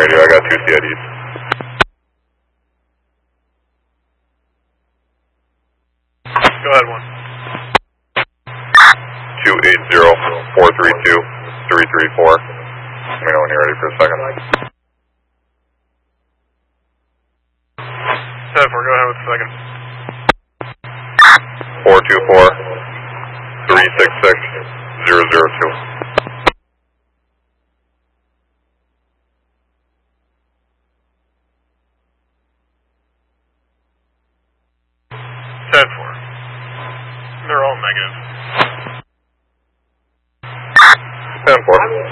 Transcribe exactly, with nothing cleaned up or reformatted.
radio, I got two C I Ds. Go ahead, one. two eight zero, four three two, three three four. Let me know when you're ready for a second. ten four, go ahead with the second. four two four, three six six, zero zero two. ten four. They're all negative. ten four.